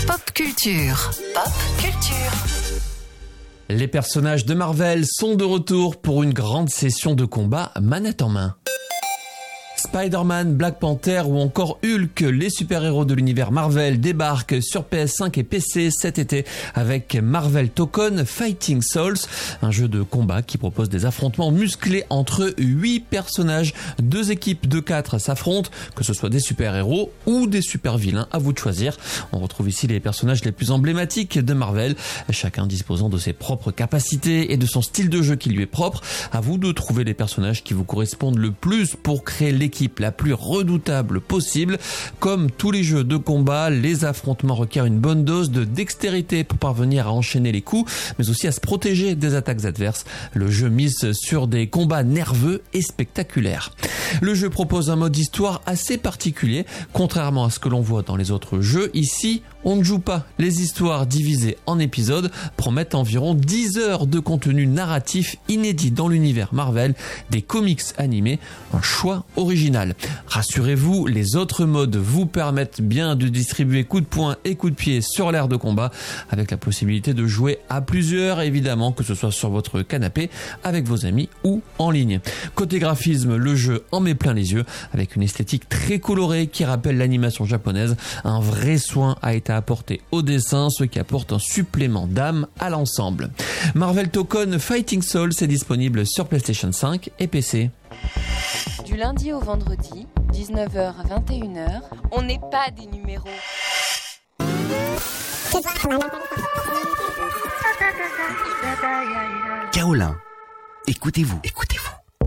Pop culture. Pop culture. Les personnages de Marvel sont de retour pour une grande session de combat manette en main. Spider-Man, Black Panther ou encore Hulk, les super-héros de l'univers Marvel débarquent sur PS5 et PC cet été avec Marvel Token Fighting Souls, un jeu de combat qui propose des affrontements musclés entre 8 personnages. 2 équipes de 4 s'affrontent, que ce soit des super-héros ou des super-vilains, à vous de choisir. On retrouve ici les personnages les plus emblématiques de Marvel, chacun disposant de ses propres capacités et de son style de jeu qui lui est propre. À vous de trouver les personnages qui vous correspondent le plus pour créer l'équipe la plus redoutable possible. Comme tous les jeux de combat, les affrontements requièrent une bonne dose de dextérité pour parvenir à enchaîner les coups, mais aussi à se protéger des attaques adverses. Le jeu mise sur des combats nerveux et spectaculaires. Le jeu propose un mode histoire assez particulier. Contrairement à ce que l'on voit dans les autres jeux, ici, on ne joue pas. Les histoires divisées en épisodes promettent environ 10 heures de contenu narratif inédit dans l'univers Marvel, des comics animés, un choix original. Rassurez-vous, les autres modes vous permettent bien de distribuer coups de poing et coups de pied sur l'aire de combat, avec la possibilité de jouer à plusieurs, évidemment, que ce soit sur votre canapé, avec vos amis ou en ligne. Côté graphisme, le jeu en met plein les yeux, avec une esthétique très colorée qui rappelle l'animation japonaise. Un vrai soin a été apporté au dessin, ce qui apporte un supplément d'âme à l'ensemble. Marvel Token Fighting Souls est disponible sur PlayStation 5 et PC. Du lundi au vendredi, 19h à 21h, on n'est pas des numéros. Kaolin, écoutez-vous.